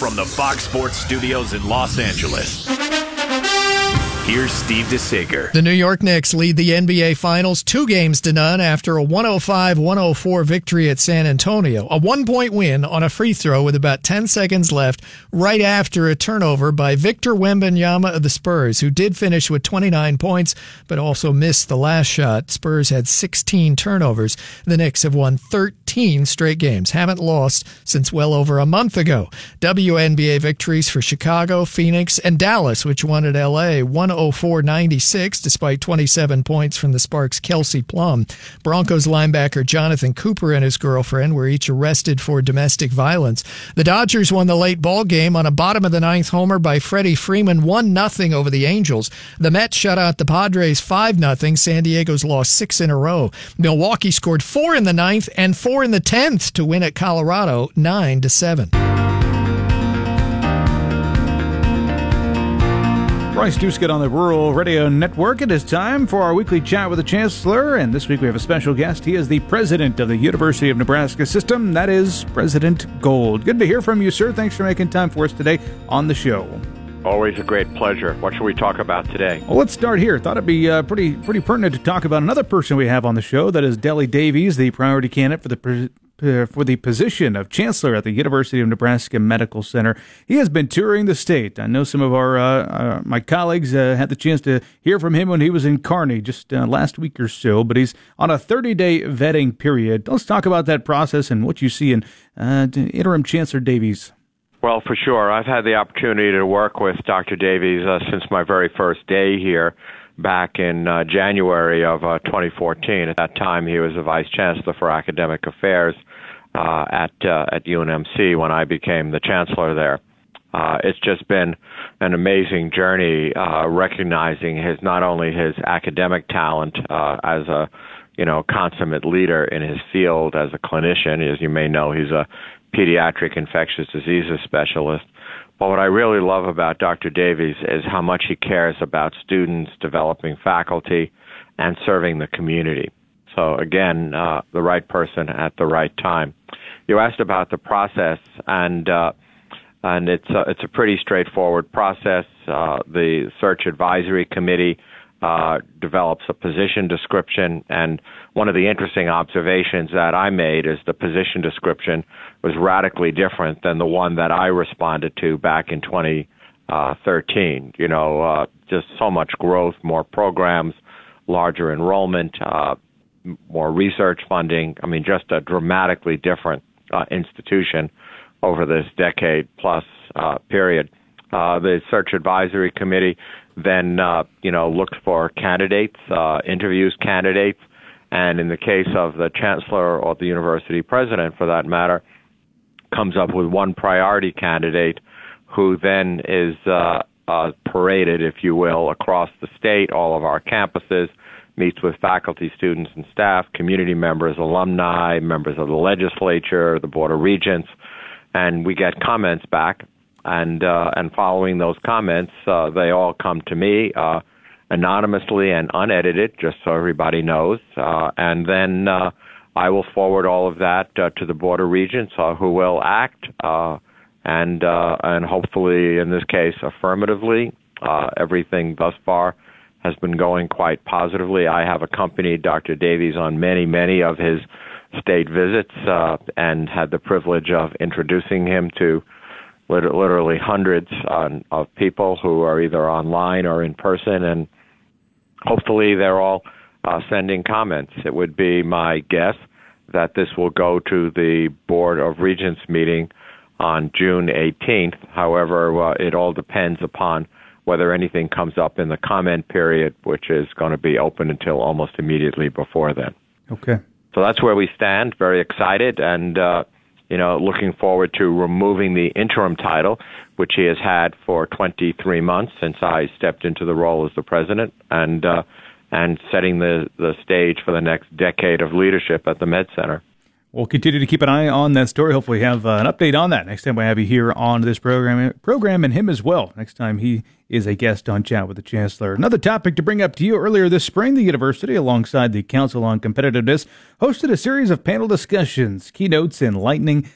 From the Fox Sports Studios in Los Angeles, here's Steve DeSager. The New York Knicks lead the NBA Finals 2-0 after a 105-104 victory at San Antonio. A 1-point win on a free throw with about 10 seconds left right after a turnover by Victor Wembanyama of the Spurs, who did finish with 29 points but also missed the last shot. Spurs had 16 turnovers. The Knicks have won 13 straight games, haven't lost since well over a month ago. WNBA victories for Chicago, Phoenix, and Dallas, which won at LA 104-96 despite 27 points from the Sparks' Kelsey Plum. Broncos linebacker Jonathan Cooper and his girlfriend were each arrested for domestic violence. The Dodgers won the late ball game on a bottom-of-the-ninth homer by Freddie Freeman, 1-0 over the Angels. The Mets shut out the Padres 5-0. San Diego's lost 6 in a row. Milwaukee scored 4 in the ninth and 4 in the 10th to win at Colorado 9-7. Bryce Doosgett on the Rural Radio Network. It is time for our weekly chat with the Chancellor, and this week we have a special guest. He is the president of the University of Nebraska system. That is President Gold. Good to hear from you, sir. Thanks for making time for us today on the show. Always a great pleasure. What should we talk about today? Well, let's start here. Thought it'd be pretty pertinent to talk about another person we have on the show. That is Deli Davies, the priority candidate for the position of Chancellor at the University of Nebraska Medical Center. He has been touring the state. I know some of our my colleagues had the chance to hear from him when he was in Kearney just last week or so, but he's on a 30-day vetting period. Let's talk about that process and what you see in Interim Chancellor Davies. Well, for sure. I've had the opportunity to work with Dr. Davies since my very first day here back in January of 2014. At that time, he was the Vice Chancellor for Academic Affairs at UNMC when I became the Chancellor there. It's just been an amazing journey, recognizing not only his academic talent as a consummate leader in his field as a clinician. As you may know, he's a pediatric infectious diseases specialist. But what I really love about Dr. Davies is how much he cares about students, developing faculty, and serving the community. So again, the right person at the right time. You asked about the process, and it's a pretty straightforward process. The Search Advisory Committee develops a position description, and one of the interesting observations that I made is the position description was radically different than the one that I responded to back in 2013. Just so much growth, more programs, larger enrollment, more research funding. I mean, just a dramatically different institution over this decade-plus period. The Search Advisory Committee then, looked for candidates, interviews candidates, and in the case of the chancellor or the university president, for that matter, comes up with one priority candidate who then is paraded, if you will, across the state, all of our campuses, meets with faculty, students, and staff, community members, alumni, members of the legislature, the Board of Regents, and we get comments back. And following those comments, they all come to me anonymously and unedited, just so everybody knows. And then I will forward all of that to the Board of Regents, who will act, and hopefully, in this case, affirmatively. Everything thus far has been going quite positively. I have accompanied Dr. Davies on many of his state visits and had the privilege of introducing him to literally hundreds of people who are either online or in person, and hopefully they're all sending comments. It would be my guess that this will go to the Board of Regents meeting on June 18th. However, it all depends upon whether anything comes up in the comment period, which is going to be open until almost immediately before then. Okay. So that's where we stand, very excited, and looking forward to removing the interim title, which he has had for 23 months since I stepped into the role as the president, and setting the stage for the next decade of leadership at the Med Center. We'll continue to keep an eye on that story. Hopefully have an update on that next time we have you here on this program and him as well. Next time he is a guest on Chat with the Chancellor. Another topic to bring up to you: earlier this spring, the university, alongside the Council on Competitiveness, hosted a series of panel discussions, keynotes, enlightening